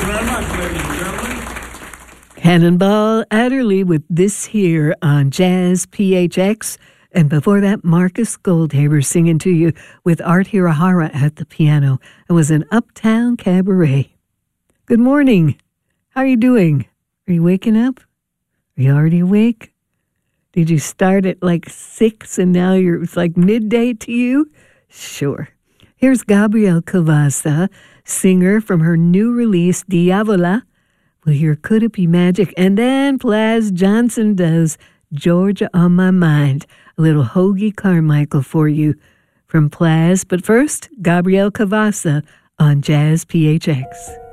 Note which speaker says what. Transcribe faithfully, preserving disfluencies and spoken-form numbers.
Speaker 1: very much, ladies and gentlemen.
Speaker 2: Cannonball Adderley with This Here on Jazz P H X. And before that, Marcus Goldhaber singing to you with Art Hirahara at the piano. It was an Uptown Cabaret. Good morning. How are you doing? Are you waking up? Are you already awake? Did you start at like six and now you're it's like midday to you? Sure. Here's Gabrielle Cavazza, singer from her new release, Diavola. We'll hear Could It Be Magic? And then Plas Johnson does Georgia on My Mind. A little Hoagie Carmichael for you from Plas. But first, Gabrielle Cavazza on Jazz P H X.